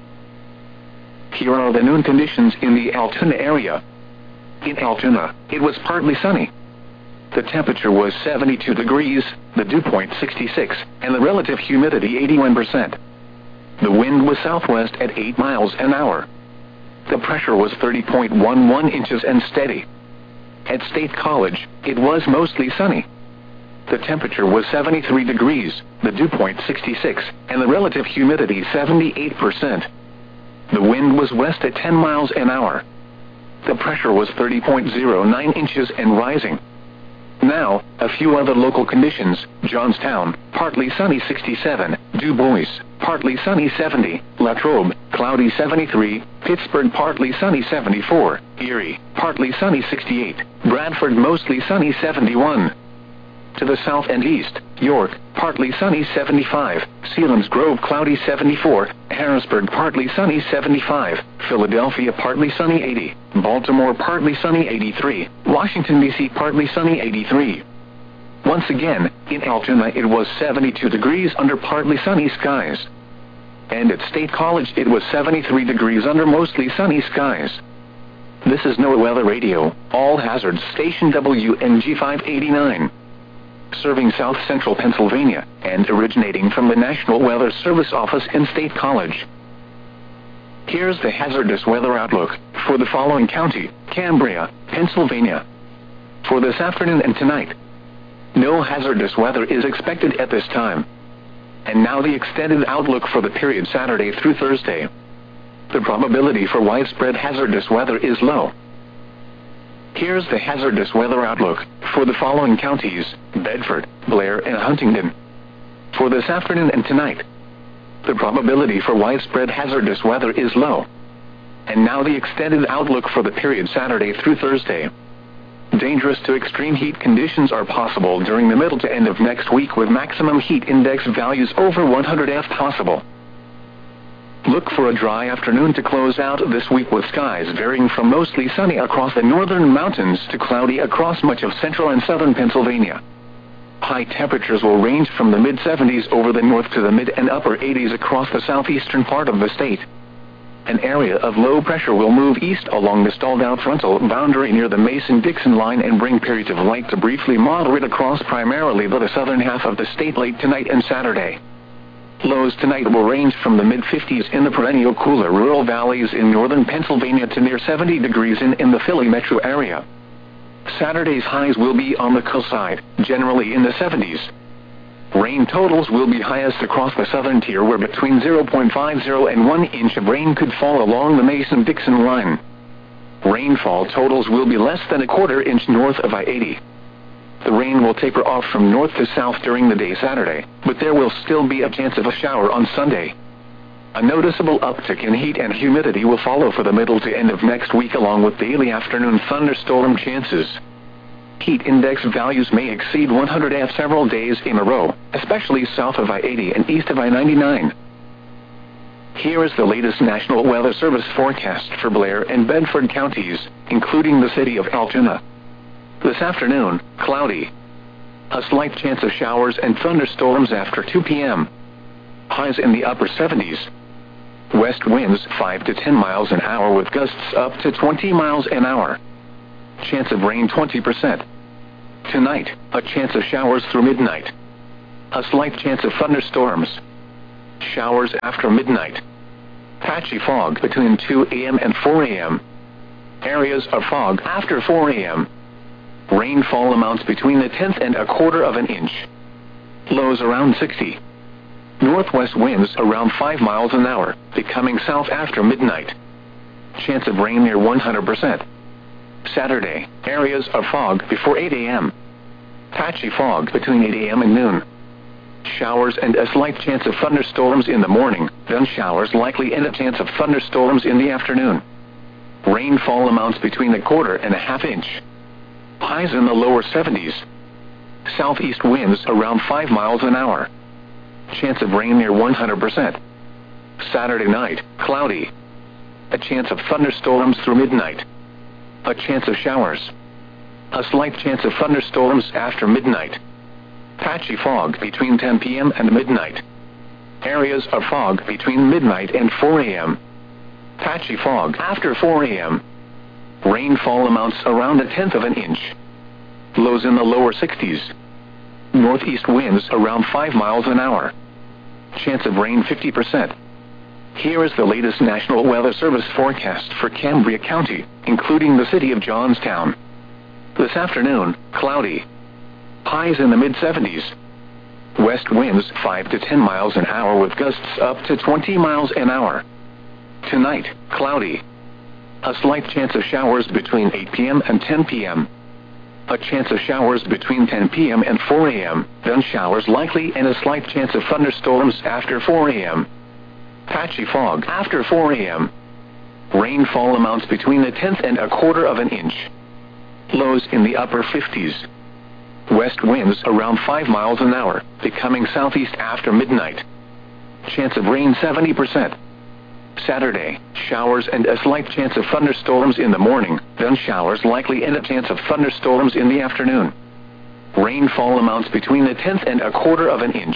Here are the noon conditions in the Altoona area. In Altoona, it was partly sunny. The temperature was 72 degrees, the dew point 66, and the relative humidity 81%. The wind was southwest at 8 miles an hour. The pressure was 30.11 inches and steady. At State College, it was mostly sunny. The temperature was 73 degrees, the dew point 66, and the relative humidity 78%. The wind was west at 10 miles an hour. The pressure was 30.09 inches and rising. Now, a few other local conditions. Johnstown, partly sunny 67, Du Bois, partly sunny 70, Latrobe, cloudy 73, Pittsburgh, partly sunny 74, Erie, partly sunny 68, Bradford, mostly sunny 71. To the south and east, York, partly sunny 75, Selinsgrove, cloudy 74, Harrisburg, partly sunny 75, Philadelphia, partly sunny 80, Baltimore, partly sunny 83, Washington, D.C., partly sunny 83. Once again, in Altoona it was 72 degrees under partly sunny skies. And at State College it was 73 degrees under mostly sunny skies. This is NOAA Weather Radio, all hazards station WNG 589. Serving South Central Pennsylvania, and originating from the National Weather Service office in State College. Here's the hazardous weather outlook for the following county: Cambria, Pennsylvania. For this afternoon and tonight, no hazardous weather is expected at this time. And now the extended outlook for the period Saturday through Thursday. The probability for widespread hazardous weather is low. Here's the hazardous weather outlook for the following counties: Bedford, Blair, and Huntingdon. For this afternoon and tonight, the probability for widespread hazardous weather is low. And now the extended outlook for the period Saturday through Thursday. Dangerous to extreme heat conditions are possible during the middle to end of next week, with maximum heat index values over 100 F possible. Look for a dry afternoon to close out this week, with skies varying from mostly sunny across the northern mountains to cloudy across much of central and southern Pennsylvania. High temperatures will range from the mid-70s over the north to the mid and upper 80s across the southeastern part of the state. An area of low pressure will move east along the stalled-out frontal boundary near the Mason-Dixon line and bring periods of light to briefly moderate across primarily the southern half of the state late tonight and Saturday. Lows tonight will range from the mid-50s in the perennial cooler rural valleys in northern Pennsylvania to near 70 degrees in the Philly metro area. Saturday's highs will be on the cool side, generally in the 70s. Rain totals will be highest across the southern tier, where between 0.50 and 1 inch of rain could fall along the Mason-Dixon line. Rainfall totals will be less than a quarter inch north of I-80. The rain will taper off from north to south during the day Saturday, but there will still be a chance of a shower on Sunday. A noticeable uptick in heat and humidity will follow for the middle to end of next week, along with daily afternoon thunderstorm chances. Heat index values may exceed 100 F several days in a row, especially south of I-80 and east of I-99. Here is the latest National Weather Service forecast for Blair and Bedford counties, including the city of Altoona. This afternoon, cloudy. A slight chance of showers and thunderstorms after 2 p.m. highs in the upper 70s. West winds 5 to 10 miles an hour with gusts up to 20 miles an hour. Chance of rain 20%. Tonight, a chance of showers through midnight. A slight chance of thunderstorms. Showers after midnight. Patchy fog between 2 a.m. and 4 a.m. Areas of fog after 4 a.m. Rainfall amounts between a tenth and a quarter of an inch. Lows around 60. Northwest winds around 5 miles an hour, becoming south after midnight. Chance of rain near 100%. Saturday, areas of fog before 8 a.m. Patchy fog between 8 a.m. and noon. Showers and a slight chance of thunderstorms in the morning, then showers likely and a chance of thunderstorms in the afternoon. Rainfall amounts between a quarter and a half inch. Highs in the lower 70s. Southeast winds around 5 miles an hour. Chance of rain near 100%. Saturday night, cloudy. A chance of thunderstorms through midnight. A chance of showers. A slight chance of thunderstorms after midnight. Patchy fog between 10 p.m. and midnight. Areas of fog between midnight and 4 a.m. Patchy fog after 4 a.m. Rainfall amounts around a tenth of an inch. Lows in the lower 60s. Northeast winds around 5 miles an hour. Chance of rain 50%. Here is the latest National Weather Service forecast for Cambria County, including the city of Johnstown. This afternoon, cloudy. Highs in the mid-70s. West winds 5 to 10 miles an hour with gusts up to 20 miles an hour. Tonight, cloudy. A slight chance of showers between 8 p.m. and 10 p.m. A chance of showers between 10 p.m. and 4 a.m., then showers likely and a slight chance of thunderstorms after 4 a.m. Patchy fog after 4 a.m. Rainfall amounts between a tenth and a quarter of an inch. Lows in the upper 50s. West winds around 5 miles an hour, becoming southeast after midnight. Chance of rain 70%. Saturday, showers and a slight chance of thunderstorms in the morning, then showers likely and a chance of thunderstorms in the afternoon. Rainfall amounts between a tenth and a quarter of an inch.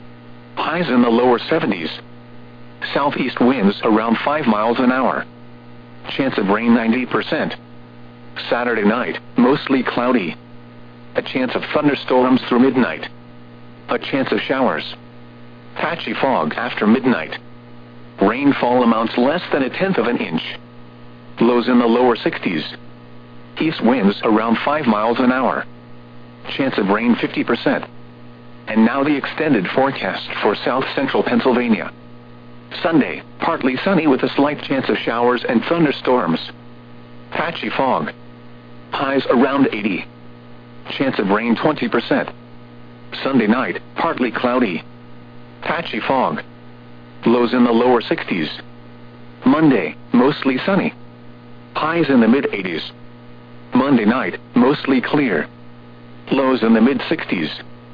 Highs in the lower 70s. Southeast winds around 5 miles an hour. Chance of rain 90%. Saturday night, mostly cloudy. A chance of thunderstorms through midnight. A chance of showers. Patchy fog after midnight. Rainfall amounts less than a tenth of an inch. Lows in the lower 60s. East winds around 5 miles an hour. Chance of rain 50%. And now the extended forecast for south central Pennsylvania. Sunday, partly sunny with a slight chance of showers and thunderstorms. Patchy fog. Highs around 80. Chance of rain 20%. Sunday night, partly cloudy. Patchy fog. Lows in the lower 60s. Monday, mostly sunny. Highs in the mid-80s. Monday night, mostly clear. Lows in the mid-60s.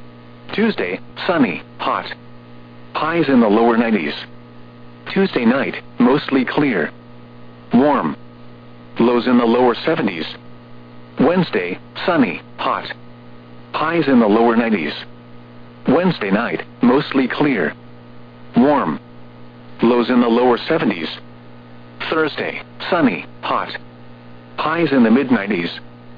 Tuesday, sunny, hot. Highs in the lower 90s. Tuesday night, mostly clear. Warm. Lows in the lower 70s. Wednesday, sunny, hot. Highs in the lower 90s. Wednesday night, mostly clear. Warm. Lows in the lower 70s. Thursday, sunny, hot. Highs in the mid-90s.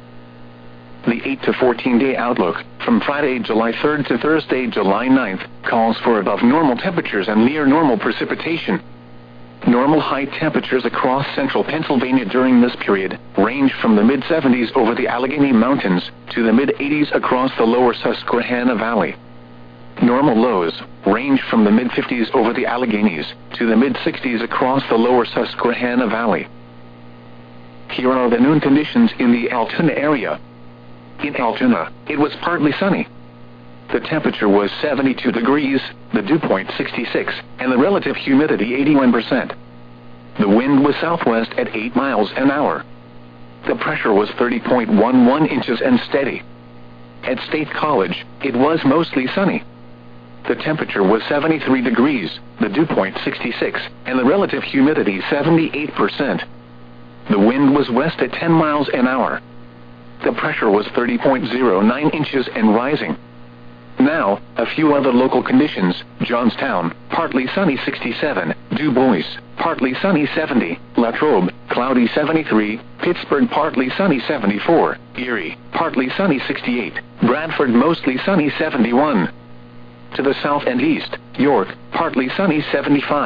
The 8 to 14-day outlook, from Friday, July 3rd to Thursday, July 9th, calls for above normal temperatures and near normal precipitation. Normal high temperatures across central Pennsylvania during this period range from the mid-70s over the Allegheny Mountains to the mid-80s across the lower Susquehanna Valley. Normal lows range from the mid-50s over the Alleghenies to the mid-60s across the lower Susquehanna Valley. Here are the noon conditions in the Altoona area. In Altoona, it was partly sunny. The temperature was 72 degrees, the dew point 66, and the relative humidity 81%. The wind was southwest at 8 miles an hour. The pressure was 30.11 inches and steady. At State College, it was mostly sunny. The temperature was 73 degrees, the dew point 66, and the relative humidity 78%. The wind was west at 10 miles an hour. The pressure was 30.09 inches and rising. Now, a few other local conditions. Johnstown, partly sunny 67, Du Bois, partly sunny 70, Latrobe, cloudy 73, Pittsburgh partly sunny 74, Erie, partly sunny 68, Bradford mostly sunny 71. To the south and east, York, partly sunny 75.